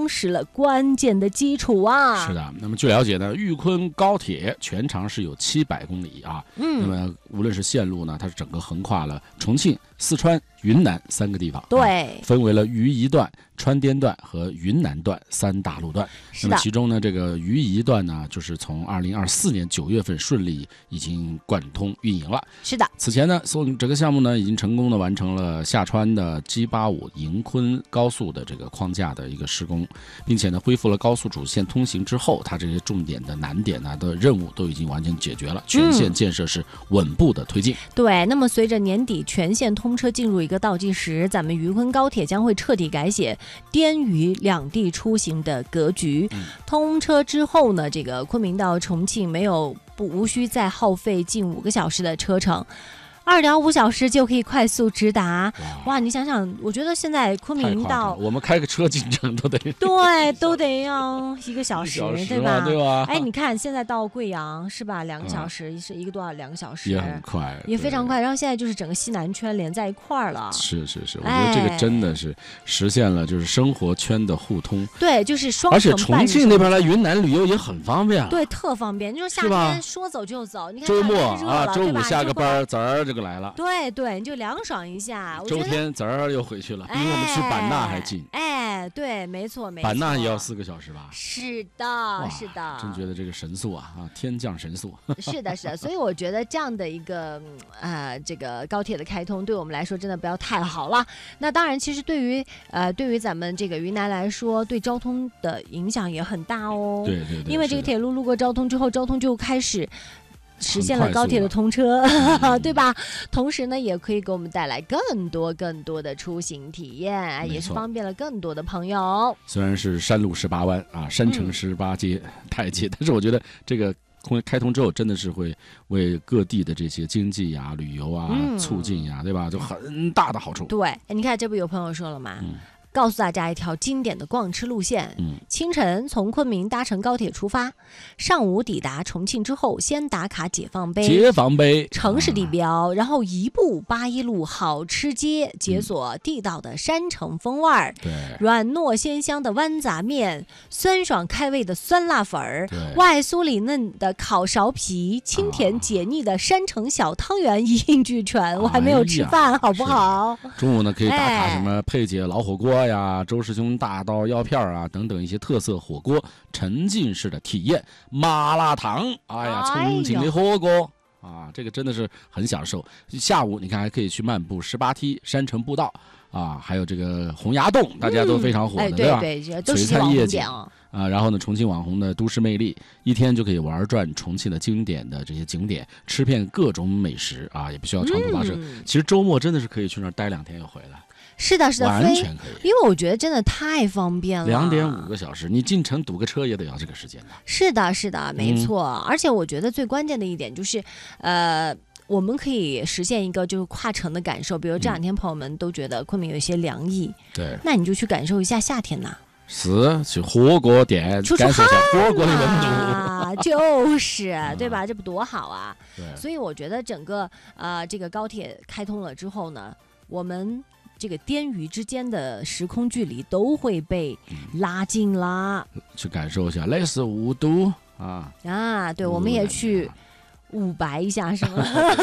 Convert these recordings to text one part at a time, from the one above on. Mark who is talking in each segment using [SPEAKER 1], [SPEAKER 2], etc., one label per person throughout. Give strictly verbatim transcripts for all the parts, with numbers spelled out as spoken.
[SPEAKER 1] 夯实了关键的基础啊。
[SPEAKER 2] 是的，那么据了解呢，玉昆高铁全长是有七百公里啊。嗯，那么无论是线路呢，它是整个横跨了重庆、四川、云南三个地方，
[SPEAKER 1] 对，
[SPEAKER 2] 啊、分为了渝宜段、川滇段和云南段三大路段。那么其中呢，这个渝宜段呢，就是从二零二四年九月份顺利已经贯通运营了。
[SPEAKER 1] 是的，
[SPEAKER 2] 此前呢，这个项目呢已经成功的完成了下川的 G 八五 营昆高速的这个框架的一个施工，并且呢恢复了高速主线通行之后，它这些重点的难点呢的任务都已经完全解决了，全线建设是稳步的推进。
[SPEAKER 1] 嗯、对，那么随着年底全线通车进入一个倒计时，咱们渝昆高铁将会彻底改写滇渝两地出行的格局。嗯、通车之后呢，这个昆明到重庆没有不无需再耗费近五个小时的车程。二点五小时就可以快速直达，哇！哇你想想，我觉得现在昆明到
[SPEAKER 2] 我们开个车进城都得
[SPEAKER 1] 对，都得要一个小时，
[SPEAKER 2] 小时
[SPEAKER 1] 对吧？
[SPEAKER 2] 对吧？
[SPEAKER 1] 哎，你看现在到贵阳是吧？两个小时、嗯、是一个多少？两个小时
[SPEAKER 2] 也很快，
[SPEAKER 1] 也非常快。然后现在就是整个西南圈连在一块儿了。
[SPEAKER 2] 是是是，我觉得这个真的是实现了就是生活圈的互通。
[SPEAKER 1] 对，就是双
[SPEAKER 2] 而且重庆那边来云南旅游也很方便，
[SPEAKER 1] 对，特方便。你说夏天说走就走，你看
[SPEAKER 2] 周末
[SPEAKER 1] 啊，
[SPEAKER 2] 周五下个班，早儿这个来了。
[SPEAKER 1] 对。对，你就凉爽一下。
[SPEAKER 2] 周天早儿又回去了，比我们去版纳还近。
[SPEAKER 1] 哎，对，没错，没错。
[SPEAKER 2] 版纳也要四个小时吧？
[SPEAKER 1] 是的，是的。
[SPEAKER 2] 真觉得这个神速啊啊，天降神速。
[SPEAKER 1] 是的，是的。所以我觉得这样的一个呃，这个高铁的开通，对我们来说真的不要太好了。那当然，其实对于呃，对于咱们这个云南来说，对交通的影响也很大哦。
[SPEAKER 2] 对对对。
[SPEAKER 1] 因为这个铁路路过昭通之后，昭通就开始。实现了高铁的通车，对吧？同时呢，也可以给我们带来更多更多的出行体验，也是方便了更多的朋友。
[SPEAKER 2] 虽然是山路十八弯啊，山城十八街、嗯、太街，但是我觉得这个开通之后，真的是会为各地的这些经济呀、旅游啊、嗯、促进呀，对吧？就很大的好处。
[SPEAKER 1] 对，你看，这不有朋友说了吗？嗯，告诉大家一条经典的逛吃路线。嗯，清晨从昆明搭乘高铁出发，上午抵达重庆之后，先打卡解放碑，
[SPEAKER 2] 解放碑
[SPEAKER 1] 城市地标，啊、然后移步八一路好吃街，解锁地道的山城风味儿。
[SPEAKER 2] 对、
[SPEAKER 1] 嗯，软糯鲜香的豌杂面，酸爽开胃的酸辣粉儿，外酥里嫩的烤苕皮，清甜解腻的山城小汤圆一应俱全。啊、我还没有吃饭，哎、好不好？
[SPEAKER 2] 中午呢可以打卡什么佩姐老火锅呀、周师兄大刀腰片啊等等一些特色火锅，沉浸式的体验麻辣烫。哎呀，重庆的火锅啊，这个真的是很享受。下午你看还可以去漫步十八梯山城步道啊，还有这个洪崖洞，大家都非常火的，
[SPEAKER 1] 嗯、
[SPEAKER 2] 对吧？
[SPEAKER 1] 对对，都是
[SPEAKER 2] 璀璨夜景
[SPEAKER 1] 啊。
[SPEAKER 2] 啊，然后呢，重庆网红的都市魅力，一天就可以玩转重庆的经典的这些景点，吃遍各种美食啊，也不需要长途跋涉。嗯、其实周末真的是可以去那儿待两天又回来。
[SPEAKER 1] 是的，是的，
[SPEAKER 2] 完全可以，
[SPEAKER 1] 因为我觉得真的太方便了。
[SPEAKER 2] 两点五个小时，你进城堵个车也得要这个时间的。
[SPEAKER 1] 是的，是的，没错。嗯、而且我觉得最关键的一点就是，呃。我们可以实现一个就是跨城的感受，比如这两天朋友们都觉得昆明有一些凉意，
[SPEAKER 2] 对、嗯，
[SPEAKER 1] 那你就去感受一下夏天呐。
[SPEAKER 2] 是去火锅店感受一下火锅的温度
[SPEAKER 1] 啊，就是对吧？这不多好啊！
[SPEAKER 2] 对，
[SPEAKER 1] 所以我觉得整个呃这个高铁开通了之后呢，我们这个滇渝之间的时空距离都会被拉近啦，
[SPEAKER 2] 嗯、去感受一下类似五度啊
[SPEAKER 1] 啊！对，我们也去。五白一下是吗？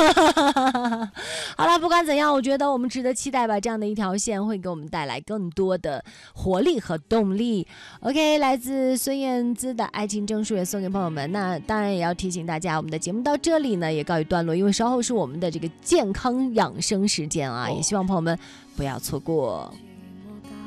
[SPEAKER 1] 好了，不管怎样，我觉得我们值得期待吧。这样的一条线会给我们带来更多的活力和动力。OK， 来自孙燕姿的《爱情证书》也送给朋友们。那当然也要提醒大家，我们的节目到这里呢也告一段落，因为稍后是我们的这个健康养生时间啊，也希望朋友们不要错过。